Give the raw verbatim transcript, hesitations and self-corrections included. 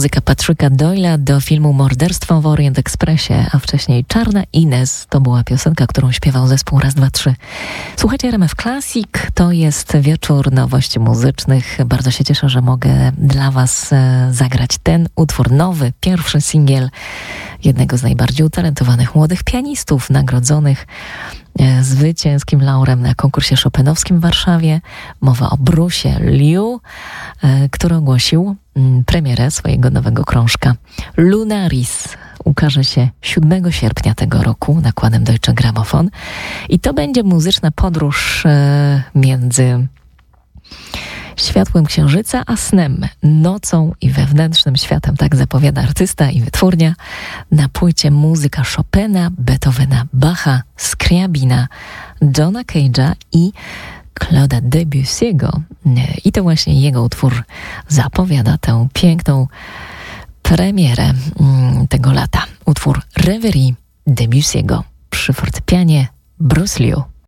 muzyka Patricka Doyle'a do filmu Morderstwo w Orient Expressie, a wcześniej Czarna Ines to była piosenka, którą śpiewał zespół Raz, Dwa, Trzy. Słuchajcie R M F Classic, to jest wieczór nowości muzycznych. Bardzo się cieszę, że mogę dla Was zagrać ten utwór, nowy, pierwszy singiel jednego z najbardziej utalentowanych młodych pianistów, nagrodzonych zwycięskim laurem na konkursie chopinowskim w Warszawie. Mowa o Bruce'ie Liu, który ogłosił premierę swojego nowego krążka. Lunaris ukaże się siódmego sierpnia tego roku nakładem Deutsche Grammophon i to będzie muzyczna podróż między światłem księżyca a snem, nocą i wewnętrznym światem, tak zapowiada artysta i wytwórnia. Na płycie muzyka Chopina, Beethovena, Bacha, Scriabina, Johna Cage'a i Claude'a Debussy'ego. I to właśnie jego utwór zapowiada tę piękną premierę tego lata. Utwór Reverie Debussy'ego przy fortepianie Bruce Liu.